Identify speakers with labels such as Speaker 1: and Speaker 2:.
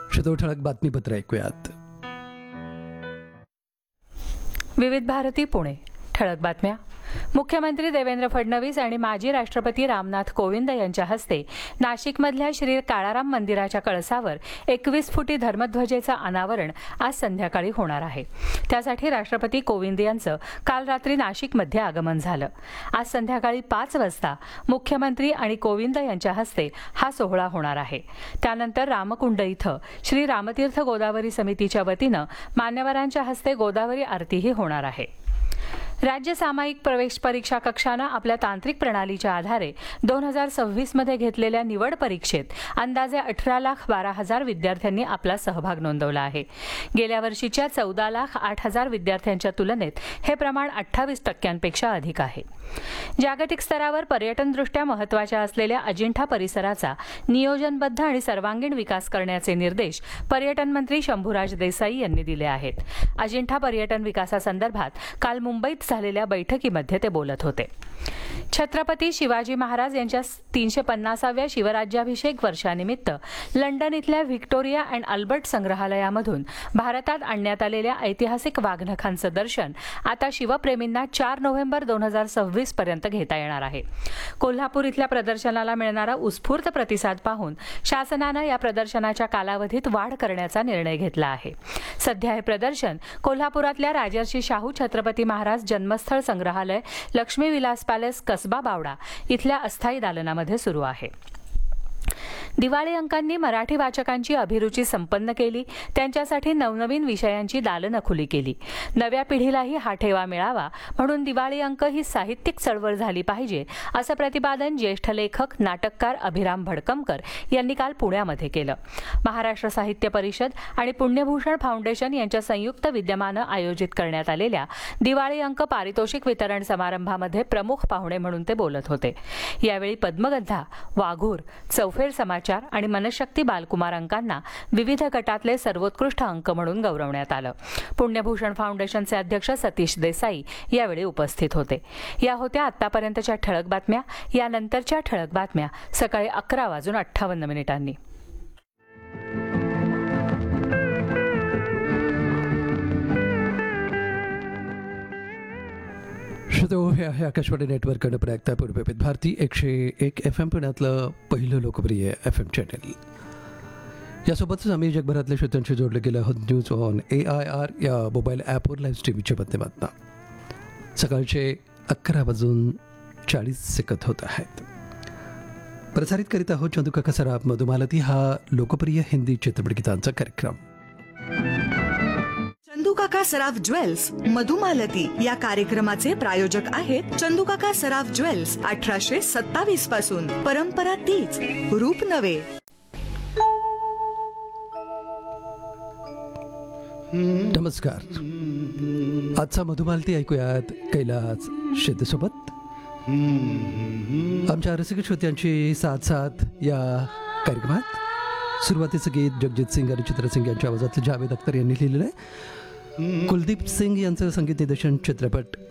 Speaker 1: श्रोतो ठळक बातमीपत्र ऐकूयात.
Speaker 2: विविध भारती पुणे. ठळक बातम्या. मुख्यमंत्री देवेंद्र फडणवीस आणि माजी राष्ट्रपती रामनाथ कोविंद यांच्या हस्ते नाशिकमधल्या श्री काळाराम मंदिराच्या कळसावर 21 फुटी धर्मध्वजेचं अनावरण आज संध्याकाळी होणार आहे. त्यासाठी राष्ट्रपती कोविंद यांचं काल रात्री नाशिकमध्ये आगमन झालं. आज संध्याकाळी 5 वाजता मुख्यमंत्री आणि कोविंद यांच्या हस्ते हा सोहळा होणार आहे. त्यानंतर रामकुंड इथं श्री रामतीर्थ गोदावरी समितीच्या वतीनं मान्यवरांच्या हस्ते गोदावरी आरतीही होणार आहे. राज्य सामायिक प्रवेश परीक्षा कक्षानं आपल्या तांत्रिक प्रणालीच्या आधारे 2026 मध्ये घेतलेल्या निवड परीक्षेत अंदाजे 18,12,000 विद्यार्थ्यांनी आपला सहभाग नोंदवला आहे. गेल्या वर्षीच्या 14,08,000 विद्यार्थ्यांच्या तुलनेत हे प्रमाण 28% अधिक आहे. जागतिक स्तरावर पर्यटनदृष्ट्या महत्त्वाच्या असलेल्या अजिंठा परिसराचा नियोजनबद्ध आणि सर्वांगीण विकास करण्याचे निर्देश पर्यटन मंत्री शंभूराज देसाई यांनी दिले आहेत. अजिंठा पर्यटन विकासासंदर्भात काल मुंबईत झालेल्या बैठकीमध्ये ते बोलत होते. छत्रपती शिवाजी महाराज यांच्या 350व्या शिवराज्याभिषेक वर्षानिमित्त लंडन इथल्या व्हिक्टोरिया अँड अल्बर्ट संग्रहालयामधून भारतात आणण्यात आलेल्या ऐतिहासिक वाघनखांचं दर्शन आता शिवप्रेमींना 4 नोव्हेंबर 2026 पर्यंत घेता येणार आहे. कोल्हापूर इथल्या प्रदर्शनाला मिळणारा उत्स्फूर्त प्रतिसाद पाहून शासनानं या प्रदर्शनाच्या कालावधीत वाढ करण्याचा निर्णय घेतला आहे. सध्या हे प्रदर्शन कोल्हापुरातल्या राजर्षी शाहू छत्रपती महाराज जन्मस्थळ संग्रहालय, लक्ष्मी विलास पॅलेस, कसबा बावडा इथल्या अस्थायी दालनामध्ये सुरू आहे. दिवाळी अंकांनी मराठी वाचकांची अभिरुची संपन्न केली. त्यांच्यासाठी नवनवीन विषयांची दालनं खुली केली. नव्या पिढीलाही हा ठेवा मिळावा म्हणून दिवाळी अंक ही साहित्यिक चळवळ झाली पाहिजे असं प्रतिपादन ज्येष्ठ लेखक, नाटककार अभिराम भडकमकर यांनी काल पुण्यामध्ये केलं. महाराष्ट्र साहित्य परिषद आणि पुण्यभूषण फाउंडेशन यांच्या संयुक्त विद्यमानं आयोजित करण्यात आलेल्या दिवाळी अंक पारितोषिक वितरण समारंभामध्ये प्रमुख पाहुणे म्हणून ते बोलत होते. यावेळी पद्मगंधा, वाघूर, चौफेर समाचार आणि मनशक्ती बालकुमार अंकांना विविध गटातले सर्वोत्कृष्ट अंक म्हणून गौरवण्यात आलं. पुण्यभूषण फाउंडेशनचे अध्यक्ष सतीश देसाई यावेळी उपस्थित होते. या होत्या आतापर्यंतच्या ठळक बातम्या. यानंतरच्या ठळक बातम्या सकाळी 11:58.
Speaker 1: श्रोतो, हे आहे आकाशवाणी नेटवर्ककडे प्रयत्न पूर्व भारती 101 FM पुण्यातलं पहिलं लोकप्रिय FM चॅनल. यासोबतच आम्ही जगभरातल्या श्रोत्यांशी जोडले गेले आहोत न्यूज ऑन AIR या मोबाईल ॲपवर लाईव्ह स्ट्रीमच्या माध्यमातून. सकाळचे 11:40 होत आहेत. प्रसारित करीत आहोत चंदूकाका सराफ मधुमालती हा लोकप्रिय हिंदी चित्रपटगीतांचा कार्यक्रम.
Speaker 3: चंदूकाका सराफ ज्वेल्स मधुमालती या कार्यक्रमाचे प्रायोजक आहेत चंदूकाका सराफ ज्वेल्स. 1827 पासून परंपरा तीच, रूप नवे.
Speaker 1: नमस्कार. आजचा मधुमालती ऐकूयात कैलास शेतेसोबत. आमच्या रसिक श्रोत्यांची साथ या कार्यक्रमात सुरुवातीचं गीत जगजित सिंग आणि चित्रसिंग यांच्या आवाजातलं जावेद अख्तर यांनी लिहिलेलं आहे. कुलदीप सिंग यांचं संगीत निर्देशन चित्रपट